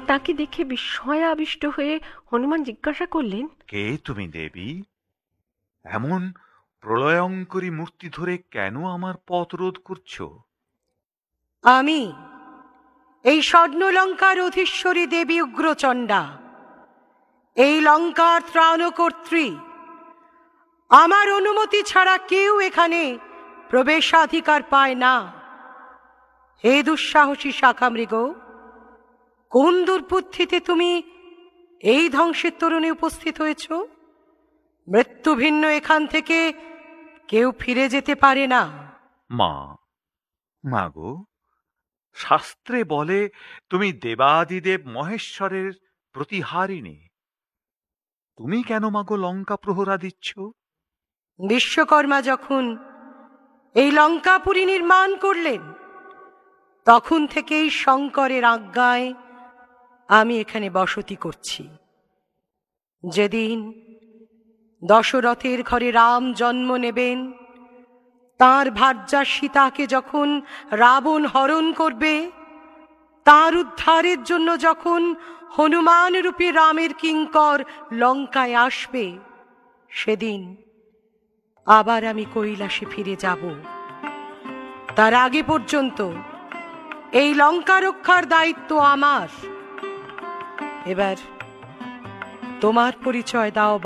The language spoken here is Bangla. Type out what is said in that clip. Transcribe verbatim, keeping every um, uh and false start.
তাকে দেখে বিস্ময়ে আবিষ্ট হয়ে হনুমান জিজ্ঞাসা করলেন, কে তুমি দেবী? এমন প্রলয়ঙ্করী মূর্তি ধরে কেন আমার পথ রোধ করছো? আমি এই স্বর্ণলঙ্কার অধীশ্বরী দেবী উগ্রচণ্ডা, এই লঙ্কার ত্রাণকর্ত্রী। আমার অনুমতি ছাড়া কেউ এখানে প্রবেশাধিকার পায় না। হে দুঃসাহসী শাখামৃগ, কোন দুর্বুদ্ধিতে তুমি এই ধ্বংসের তরুণে উপস্থিত হয়েছ? মৃত্যু ভিন্ন এখান থেকে কেউ ফিরে যেতে পারে না। মা, মাগো, শাস্ত্রে বলে তুমি দেবাদিদেব মহেশ্বরের প্রতিহারিণী। তুমি কেন মাগো লঙ্কা প্রহরা দিচ্ছ? বিশ্বকর্মা যখন এই লঙ্কাপুরী নির্মাণ করলেন, তখন থেকেই শঙ্করের আজ্ঞায় আমি এখানে বসতি করছি। যেদিন দশরথের ঘরে রাম জন্ম নেবেন, তাঁর ভার্যা সীতাকে যখন রাবণ হরণ করবে, তার উদ্ধারের জন্য যখন হনুমান রূপে রামের কিঙ্কর লঙ্কায় আসবে, সেদিন আবার আমি কৈলাসে ফিরে যাব। তার আগে পর্যন্ত এই লঙ্কা রক্ষার দায়িত্ব আমার। এবার তোমার পরিচয় দাও